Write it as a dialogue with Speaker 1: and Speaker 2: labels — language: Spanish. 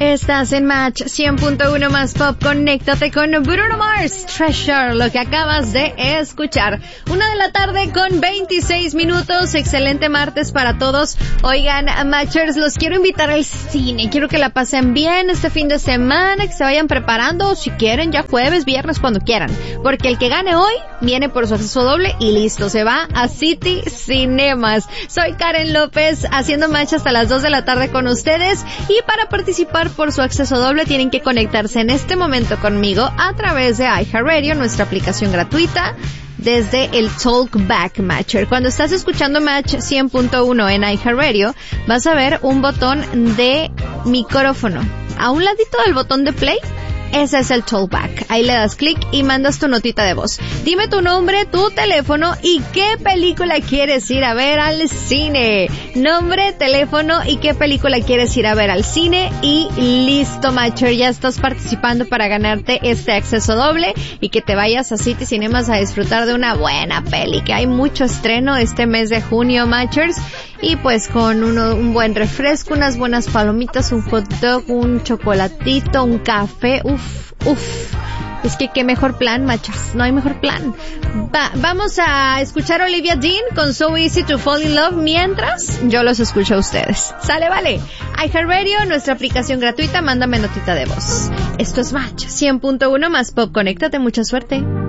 Speaker 1: Estás en Match 100.1 más Pop. Conéctate con Bruno Mars, Treasure, lo que acabas de escuchar. 1:00 p.m. con 26 minutos. Excelente martes para todos. Oigan, Matchers, los quiero invitar al cine. Quiero que la pasen bien este fin de semana, que se vayan preparando, o si quieren, ya jueves, viernes, cuando quieran. Porque el que gane hoy viene por su acceso doble y listo, se va a City Cinemas. Soy Karen López, haciendo Match hasta las 2:00 p.m. con ustedes. Y para participar por su acceso doble tienen que conectarse en este momento conmigo a través de iHeartRadio, nuestra aplicación gratuita, desde el Talkback Matcher. Cuando estás escuchando Match 100.1 en iHeartRadio, vas a ver un botón de micrófono. A un ladito del botón de play, ese es el Talkback. Ahí le das clic y mandas tu notita de voz. Dime tu nombre, tu teléfono y qué película quieres ir a ver al cine. Nombre, teléfono y qué película quieres ir a ver al cine. Y listo, Matcher, ya estás participando para ganarte este acceso doble y que te vayas a City Cinemas a disfrutar de una buena peli, que hay mucho estreno este mes de junio, Matchers. Y pues con un buen refresco, unas buenas palomitas, un hot dog, un chocolatito, un café. Es que qué mejor plan, Matchers. No hay mejor plan. Vamos a escuchar a Olivia Dean con So Easy to Fall in Love mientras yo los escucho a ustedes. Sale, vale. iHeartRadio, nuestra aplicación gratuita, mándame notita de voz. Esto es Match 100.1 más Pop. Conéctate, mucha suerte.